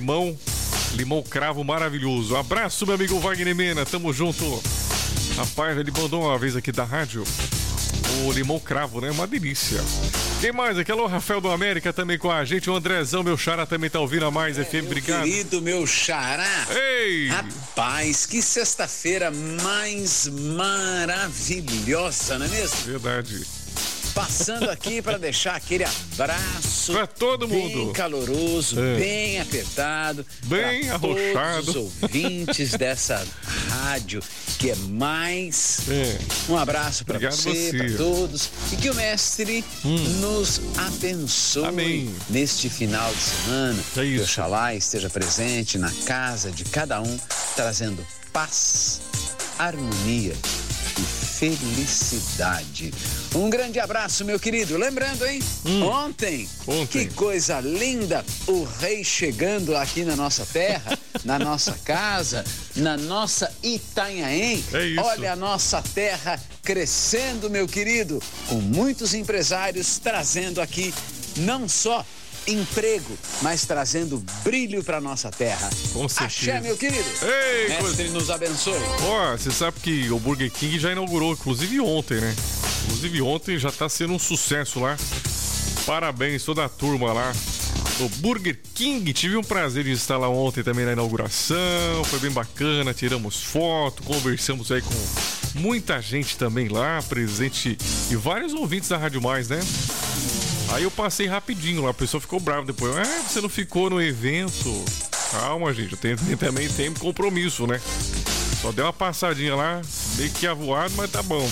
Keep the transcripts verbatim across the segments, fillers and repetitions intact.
limão, limão cravo maravilhoso. Um abraço, meu amigo Wagner Mena, tamo junto. Rapaz, ele mandou uma vez aqui da rádio o limão cravo, né? Uma delícia. Quem mais aqui? Alô, Rafael do América também com a gente. O Andrezão, meu xará, também tá ouvindo a Mais é, F M. Obrigado. Querido, meu xará. Ei! Rapaz, que sexta-feira mais maravilhosa, não é mesmo? Verdade. Passando aqui para deixar aquele abraço pra todo mundo, bem caloroso, é. bem apertado, bem arrochado, todos os ouvintes dessa rádio que é mais. É. Um abraço para você, você. para todos, e que o mestre hum. nos abençoe. Amém. Neste final de semana. É isso. Que Oxalá esteja presente na casa de cada um, trazendo paz, harmonia e felicidade. Um grande abraço, meu querido. Lembrando, hein? Hum. Ontem, Ontem, que coisa linda, o rei chegando aqui na nossa terra, na nossa casa, na nossa Itanhaém. É isso. Olha a nossa terra crescendo, meu querido, com muitos empresários trazendo aqui não só emprego, mas trazendo brilho para nossa terra. Com certeza. Axé, meu querido. Ei, Mestre coisa... nos abençoe. Ó, você sabe que o Burger King já inaugurou, inclusive ontem, né? Inclusive ontem já tá sendo um sucesso lá. Parabéns toda a turma lá do Burger King. Tive um prazer de estar lá ontem também na inauguração. Foi bem bacana, tiramos foto, conversamos aí com muita gente também lá, presente, e vários ouvintes da Rádio Mais, né? Aí eu passei rapidinho lá, a pessoa ficou brava depois. Ah, você não ficou no evento? Calma, gente, eu tenho, também tenho compromisso, né? Só dei uma passadinha lá, meio que avoado, mas tá bom.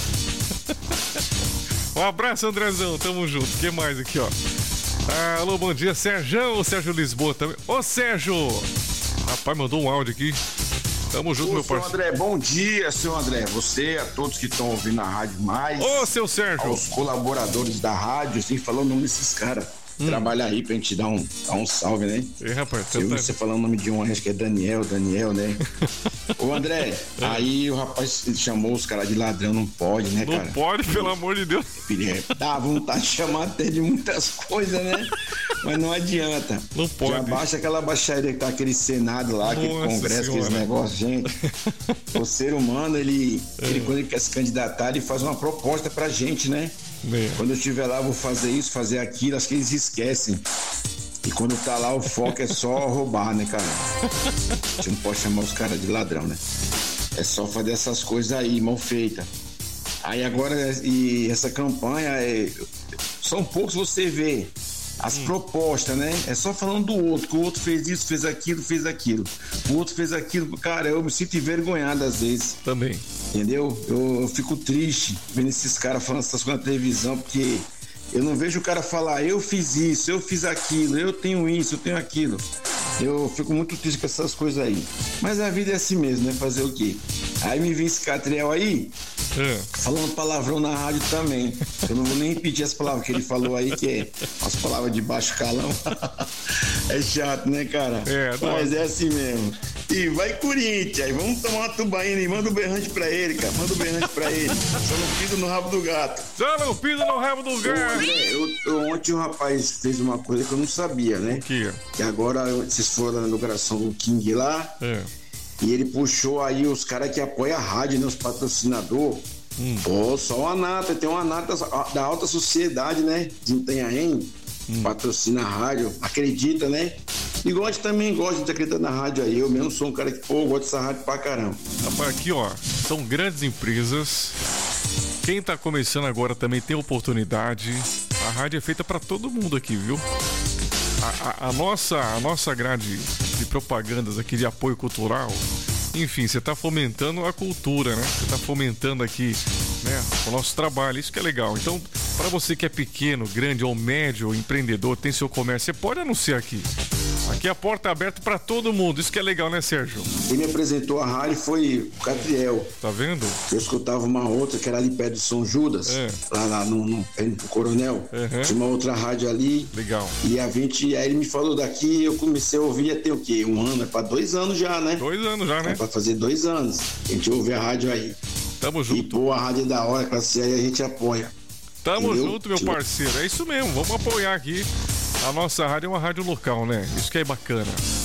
Um abraço, Andrezão, tamo junto. O que mais aqui, ó? Ah, alô, bom dia, Sérgio, o Sérgio Lisboa também. Ô, Sérgio! Rapaz, mandou um áudio aqui. Tamo junto, Ô, meu parceiro. André, bom dia, seu André. Você, a todos que estão ouvindo a Rádio Mais. Ô, seu Sérgio. Aos colaboradores da rádio, assim, falando o nome desses caras. Hum. Trabalha aí pra gente dar um, dar um salve, né? E rapaz, eu vi você falando o nome de um, acho que é Daniel, Daniel, né? Ô, André, é. aí o rapaz chamou os caras de ladrão, não pode, né, não cara? Não pode, pelo amor de Deus. Dá vontade de chamar até de muitas coisas, né? Mas não adianta. Não pode. Já baixa aquela baixaria que tá aquele Senado lá, aquele Nossa Congresso, senhora. aqueles negócios, gente. O ser humano, ele, é. ele, quando ele quer se candidatar, ele faz uma proposta pra gente, né? É. Quando eu estiver lá, eu vou fazer isso, fazer aquilo, acho que eles esquecem. E quando tá lá, o foco é só roubar, né, cara? Você não pode chamar os caras de ladrão, né? É só fazer essas coisas aí, mal feita. Aí agora, e essa campanha, é, são poucos você vê as hum. propostas, né? É só falando do outro, que o outro fez isso, fez aquilo, fez aquilo. O outro fez aquilo. Cara, eu me sinto envergonhado às vezes. Também. Entendeu? Eu, eu fico triste vendo esses caras falando essas coisas na televisão, porque eu não vejo o cara falar, eu fiz isso, eu fiz aquilo, eu tenho isso, eu tenho aquilo. Eu fico muito triste com essas coisas aí. Mas a vida é assim mesmo, né? Fazer o quê? Aí me vem esse Catriel aí, é. falando palavrão na rádio também. Eu não vou nem repetir as palavras que ele falou aí, que é as palavras de baixo calão. É chato, né, cara? É, mas é assim mesmo. E vai Corinthians, aí vamos tomar uma tubaína e manda o um berrante pra ele, cara. Manda o um berrante pra ele. Só não pisa no rabo do gato. Só não pisa no rabo do gato. Eu, eu, ontem um rapaz fez uma coisa que eu não sabia, né? Que? Que agora vocês foram na inauguração do King lá. É. E ele puxou aí os caras que apoiam a rádio, né? Os patrocinadores. Hum. Pô, só uma nata, tem uma nata da alta sociedade, né? De Itanhaém, hum. patrocina a rádio, acredita, né? E gosta também, gosta de acreditar na rádio aí. Eu mesmo sou um cara que, pô, gosto dessa rádio pra caramba. Rapaz, aqui, ó, são grandes empresas. Quem tá começando agora também tem oportunidade. A rádio é feita pra todo mundo aqui, viu? A, a, a, nossa, a nossa grade de propagandas aqui de apoio cultural, enfim, você tá fomentando a cultura, né? Você tá fomentando aqui, né, o nosso trabalho, isso que é legal. Então, para você que é pequeno, grande ou médio, empreendedor, tem seu comércio, você pode anunciar aqui. Aqui a porta é aberta para todo mundo, isso que é legal, né, Sérgio? Quem me apresentou a rádio foi o Catriel. Tá vendo? Eu escutava uma outra que era ali perto de São Judas, é. lá, lá no, no, no Coronel. Uhum. Tinha uma outra rádio ali. Legal. E a gente, aí ele me falou daqui, eu comecei a ouvir até o quê? Um ano, é para dois anos já, né? Dois anos já, né? É para fazer dois anos. A gente ouve a rádio aí. Tamo junto. E pô, a rádio é da hora, classe aí a gente apoia. Tamo Entendeu? junto, meu tipo... parceiro. É isso mesmo, vamos apoiar aqui. A nossa rádio é uma rádio local, né? Isso que é bacana.